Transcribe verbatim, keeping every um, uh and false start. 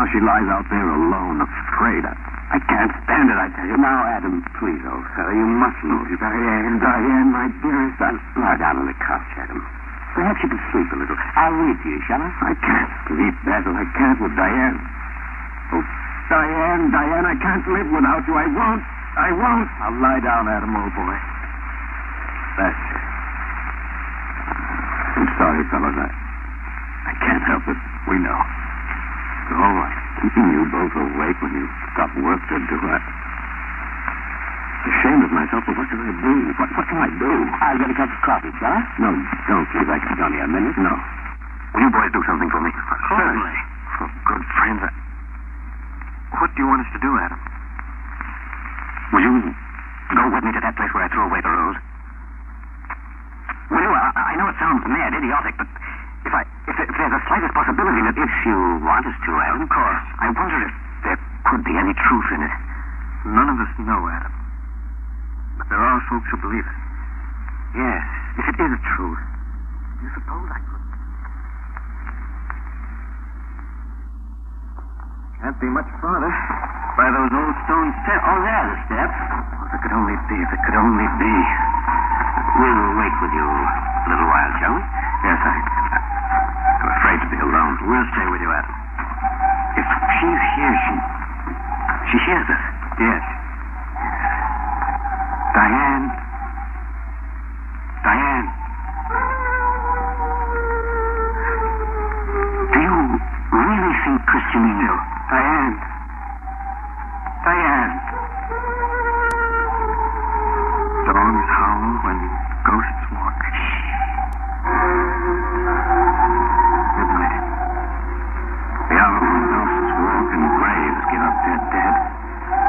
now she lies out there alone, afraid. I, I can't stand it, I tell you. Now, Adam, please, old fellow, you must move. Diane, Diane, my dearest, I... Lie down on the couch, Adam. Perhaps you can sleep a little. I'll read to you, shall I? I can't sleep, Basil. I can't with Diane. Oh, Diane, Diane, I can't live without you. I won't. I won't. I'll lie down, Adam, old boy. That's it. I'm sorry, fellas. I, I can't help it. We know. It's all right. Keeping you both awake when you stop work to do that. I'm ashamed of myself, but what can I do? What, what can I do? I'll get a cup of coffee, shall I? No, don't, please. I can only a minute. No. Will you boys do something for me? Certainly. For good friends. I... What do you want us to do, Adam? Will you go with me to that place where I threw away the rose? Will you? I, I know it sounds mad, idiotic, but if I if, if there's the slightest possibility that... If you want us to, Adam. Of course. I wonder if there could be any truth in it. None of us know, Adam. But there are folks who believe it. Yes. If it is true, do you suppose I could... Can't be much farther. By those old stone steps. Oh, there are the steps. Oh, if it could only be, if it could only be. We'll wait with you a little while, shall we? Yes, I... I'm afraid to be alone. We'll stay with you, Adam. If she's here, she... She hears us. Yes. Diane. Diane. Do you really think Christian knew? Diane. Diane.